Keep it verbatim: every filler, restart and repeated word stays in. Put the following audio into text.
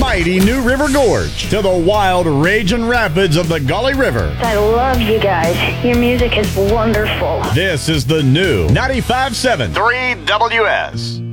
mighty New River Gorge to the wild raging rapids of the Gauley River. I love you guys. Your music is wonderful. This is the new ninety-five point seven three W S.